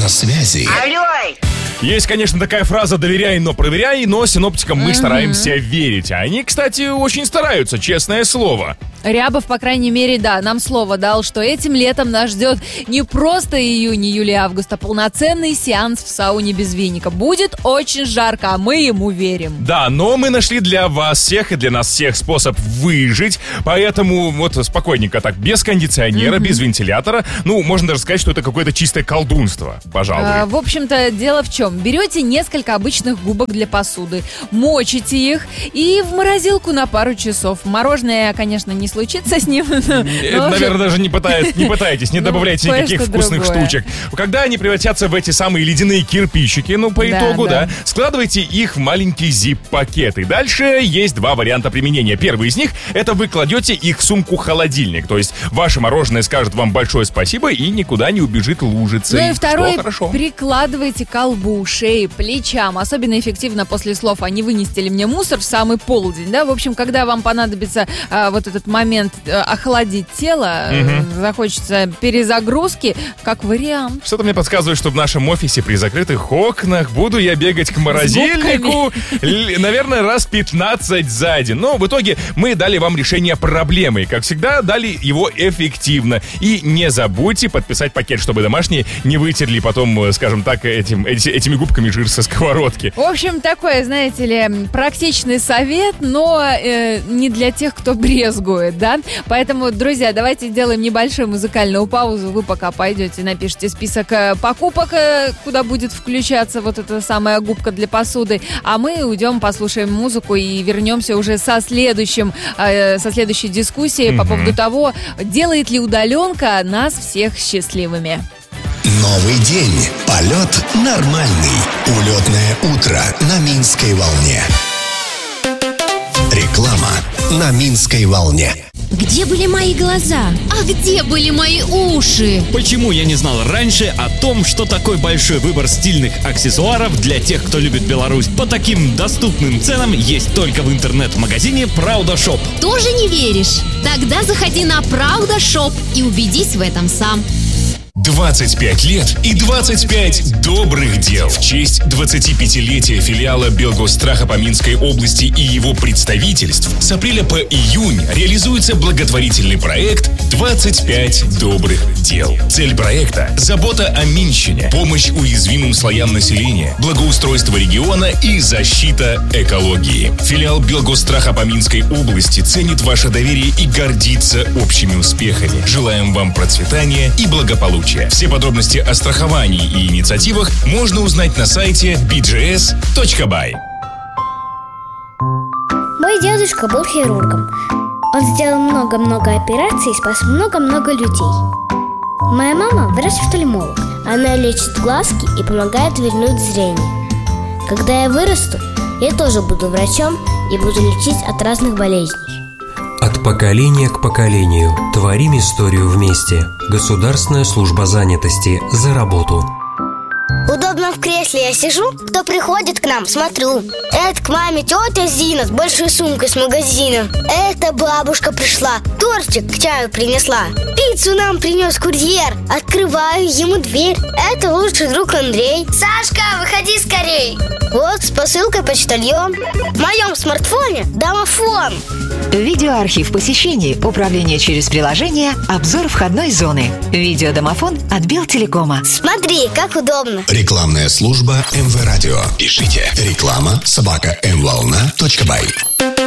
на связи. Алло! Есть, конечно, такая фраза «доверяй, но проверяй», но синоптикам мы стараемся верить. А они, кстати, очень стараются, честное слово. Рябов, по крайней мере, да, нам слово дал, что этим летом нас ждет не просто июнь, июль и август, а полноценный сеанс в сауне без веника. Будет очень жарко, а мы ему верим. Да, но мы нашли для вас всех и для нас всех способ выжить, поэтому вот спокойненько так, без кондиционера, без вентилятора. Ну, можно даже сказать, что это какое-то чистое колдунство, пожалуй. В общем-то, дело в чем? Берете несколько обычных губок для посуды, мочите их и в морозилку на пару часов. Мороженое, конечно, не случится с ним. Наверное, даже не пытайтесь, не добавляйте никаких вкусных штучек. Когда они превратятся в эти самые ледяные кирпичики, по итогу, да, складывайте их в маленький зип-пакет. И дальше есть два варианта применения. Первый из них — это вы кладете их в сумку-холодильник. То есть ваше мороженое скажет вам большое спасибо и никуда не убежит лужицей. Ну и второй, хорошо. Прикладывайте к колбу, шее, плечам. Особенно эффективно после слов «а не вынести ли мне мусор» в самый полдень, да? В общем, когда вам понадобится вот этот момент охладить тело, захочется перезагрузки, как вариант. Что-то мне подсказывает, что в нашем офисе при закрытых окнах буду я бегать к морозильнику, наверное, раз 15 за день. Но в итоге мы дали вам решение проблемы. И, как всегда, дали его эффективно. И не забудьте подписать пакет, чтобы домашние не вытерли потом, скажем так, этими губками жир со сковородки. В общем, такой, знаете ли, практичный совет, но не для тех, кто брезгует, да? Поэтому, друзья, давайте сделаем небольшую музыкальную паузу. Вы пока пойдете, напишите список покупок, куда будет включаться вот эта самая губка для посуды, а мы уйдем, послушаем музыку и вернемся уже со следующей дискуссией по поводу того, делает ли удаленка нас всех счастливыми. Новый день. Полет нормальный. Улетное утро на Минской волне. Реклама на Минской волне. Где были мои глаза? А где были мои уши? Почему я не знал раньше о том, что такой большой выбор стильных аксессуаров для тех, кто любит Беларусь, по таким доступным ценам есть только в интернет-магазине Правда Шоп? Тоже не веришь? Тогда заходи на Правда Шоп и убедись в этом сам. 25 лет и 25 добрых дел. В честь 25-летия филиала Белгосстраха по Минской области и его представительств с апреля по июнь реализуется благотворительный проект «25 добрых дел». Цель проекта – забота о Минщине, помощь уязвимым слоям населения, благоустройство региона и защита экологии. Филиал Белгосстраха по Минской области ценит ваше доверие и гордится общими успехами. Желаем вам процветания и благополучия. Все подробности о страховании и инициативах можно узнать на сайте bgs.by. Мой дедушка был хирургом. Он сделал много-много операций и спас много-много людей. Моя мама врач-офтальмолог. Она лечит глазки и помогает вернуть зрение. Когда я вырасту, я тоже буду врачом и буду лечить от разных болезней. От поколения к поколению. Творим историю вместе. Государственная служба занятости. За работу. Удобно в кресле я сижу, кто приходит к нам, смотрю. Это к маме тетя Зина с большой сумкой с магазина. Это бабушка пришла, тортик к чаю принесла. Пиццу нам принес курьер. Открываю ему дверь. Это лучший друг Андрей. Сашка, выходи скорей. Вот с посылкой почтальон. В моем смартфоне домофон. Видеоархив посещений, управление через приложение, обзор входной зоны. Видеодомофон от Белтелекома. Смотри, как удобно. Рекламная служба МВ Радио. Пишите реклама @mvolna.by.